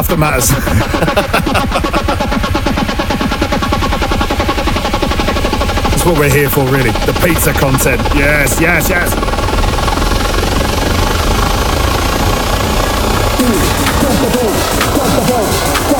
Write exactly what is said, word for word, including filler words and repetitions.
that matters. That's what we're here for, really. The pizza content. Yes, yes, yes. Two,